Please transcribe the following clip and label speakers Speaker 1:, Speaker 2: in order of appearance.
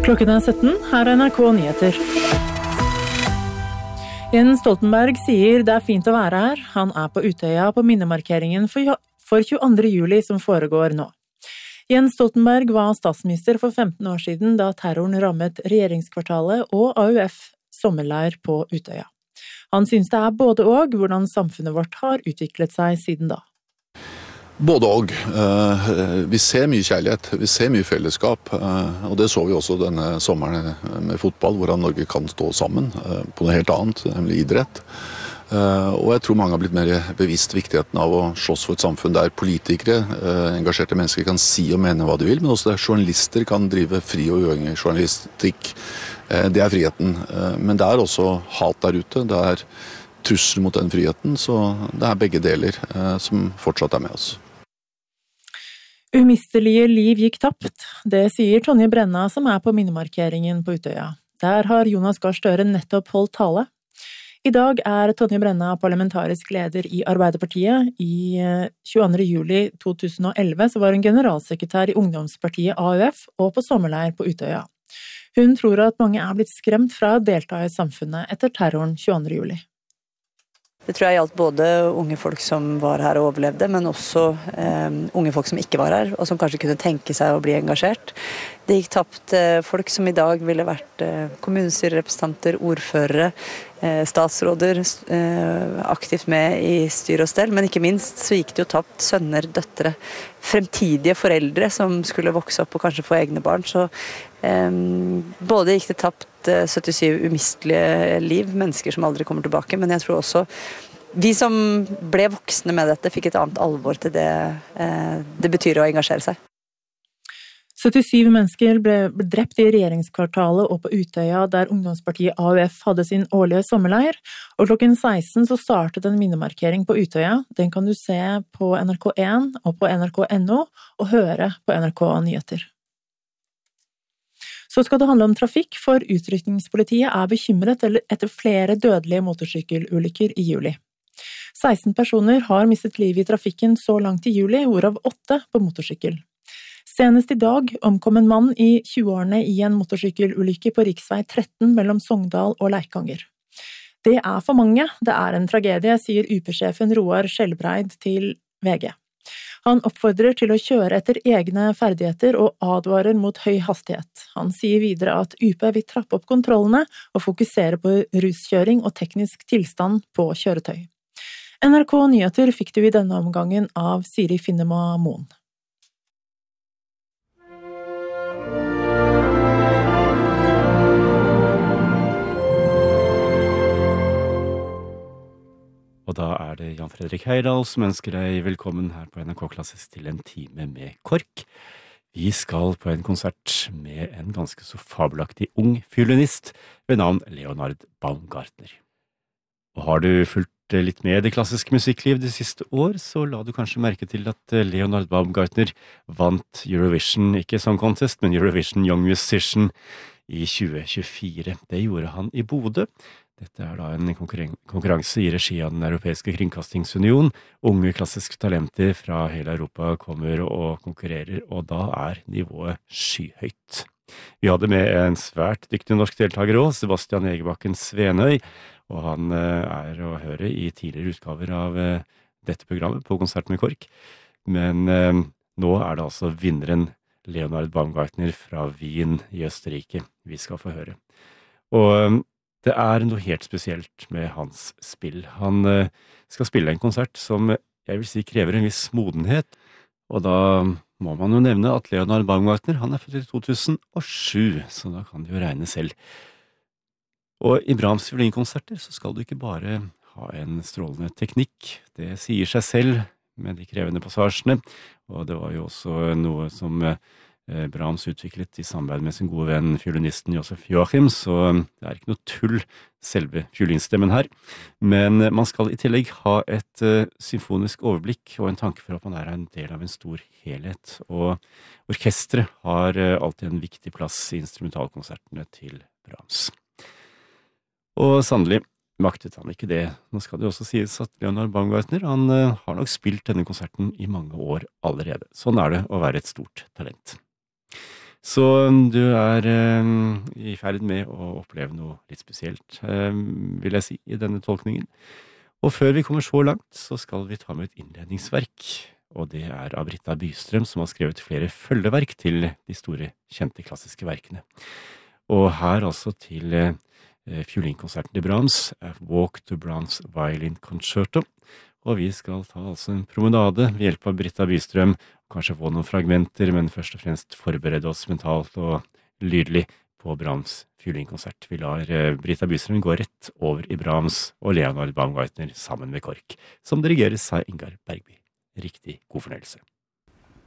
Speaker 1: Klokken 17, her NRK Nyheter. Jens Stoltenberg sier det fint å være her. Han på Utøya på minnemarkeringen for 22. juli som foregår nå. Jens Stoltenberg var statsminister for 15 år siden da terroren rammet regjeringskvartalet og AUF sommerleir på Utøya. Han synes det både og hvordan samfunnet vårt har utviklet seg siden da.
Speaker 2: Både og. Vi ser mye kjærlighet, vi ser mye fellesskap, og det så vi også denne sommeren med fotball, hvordan Norge kan stå sammen på noe helt annet, nemlig idrett. Og jeg tror mange har blitt mer bevisst viktigheten av å slåss for et samfunn der politikere, engasjerte mennesker kan si og mene hva de vil, men også der journalister kan drive fri og uavhengig journalistikk. Det friheten, men det også hat der ute, det trussel mot den friheten, så det begge deler som fortsatt med oss.
Speaker 1: Umistelige liv gikk tapt, det sier Tonje Brenna som på minnemarkeringen på Utøya. Der har Jonas Gahr Støre nettopp holdt tale. I dag Tonje Brenna parlamentarisk leder i Arbeiderpartiet. I 22. juli 2011 så var hun generalsekretær i ungdomspartiet AUF og på sommerleir på Utøya. Hun tror at mange blitt skremt fra å delta i samfunnet etter terroren 22. juli.
Speaker 3: Det tror jeg gjaldt både unge folk som var her og overlevde, men også unge folk som ikke var her, og som kanskje kunne tenke seg å bli engasjert. Det gikk tapt folk som i dag ville vært kommunestyrerepresentanter, ordførere, statsråder, aktivt med i styr og stell, men ikke minst så gikk det jo tapt sønner, døtre, fremtidige foreldre som skulle vokse opp og kanskje få egne barn, så både gikk det tapt 77 umistelige liv, mennesker som aldri kommer tilbake, men jeg tror også vi som ble voksne med dette fikk et annet alvor til det betyr å engasjere seg.
Speaker 1: 77 mennesker ble drept i regjeringskvartalet og på Utøya der ungdomspartiet AUF hadde sin årlige sommerleir, og klokken 16 så startet en minnemarkering på Utøya. Den kan du se på NRK1 og på nrk.no og høre på NRK Nyheter. Så skal det handle om trafikk, for utrykningspolitiet bekymret etter flere dødelige motorsykkelulykker i juli. 16 personer har mistet livet i trafikken så langt i juli, hvorav 8 på motorsykkel. Senest i dag omkom en mann i 20-årene i en motorsykkelulykke på riksvei 13 mellom Sogndal og Leikanger. Det for mange, det en tragedie, sier UP-sjefen Roar Skjelbreid til VG. Han oppfordrer til å kjøre etter egne ferdigheter og advarer mot høy hastighet. Han sier videre at UP vil trappe opp kontrollene og fokusere på ruskjøring og teknisk tilstand på kjøretøy. NRK Nyheter fikk du i denne omgangen av Siri Finnema Moen.
Speaker 4: Og da det Jan Fredrik Heidal som ønsker deg velkommen her på NRK Klassisk til en time med KORK. Vi skal på en konsert med en ganske så fabelaktig ung fiolinist ved navn Leonard Baumgartner. Og har du fulgt litt med det klassiske musikkliv de siste år, så la du kanskje merke til at Leonard Baumgartner vant Eurovision, ikke Song Contest, men Eurovision Young Musician i 2024. Det gjorde han i Bodø. Dette da en konkurranse i regi av den Europeiske Kringkastingsunion. Unge klassiske talenter fra hele Europa kommer og konkurrerer, og da nivået skyhøyt. Vi hadde med en svært dyktig norsk deltaker også, Sebastian Egebakken Svenøy, og han å høre i tidligere utgaver av dette programmet på Konsert med KORK. Men nå det altså vinneren Leonard Baumgartner fra Wien i Østerrike vi skal få høre. Og det noe helt spesielt med hans spill. Han skal spille en konsert som jeg vil si krever en viss modenhet, og da må man jo nevne at Leonard Baumgartner, han født i 2007, så da kan du jo regne selv. Og i Brahms violinkonserter så skal du ikke bare ha en strålende teknikk, det sier seg selv med de krevende passasjene, og det var jo også noe som Brahms utviklet i samarbeid med sin gode venn fiolinisten Josef Joachim, så det ikke noe tull selve fiolinstemmen her. Men man skal i tillegg ha et symfonisk overblikk og en tanke for at man en del av en stor helhet, og orkestret har alltid en viktig plass i instrumentalkonsertene til Brahms. Og sannelig maktet han ikke det. Nå skal det også sies at Leonard Baumgartner, han har nok spilt denne konserten i mange år allerede. Sånn det å være et stort talent. Så du i ferd med å oppleve noe litt spesielt, vil jeg si, i denne tolkningen. Og før vi kommer så langt, så skal vi ta med et innledningsverk, og det av Britta Bystrøm, som har skrevet flere følgeverk til de store, kjente klassiske verkene. Og her altså til fiolinkonserten til Brahms, A Walk to Brahms Violin Concerto. Og vi skal ta altså en promenade ved hjelp av Britta Bystrøm, kanskje få noen fragmenter, men først og fremst forberede oss mentalt og lydlig på Brahms fiolinkonsert. Vi lar Britta Bystrøm gå rett over i Brahms og Leonard Baumgartner sammen med KORK, som dirigeres av Ingar Bergby. Riktig god fornøyelse.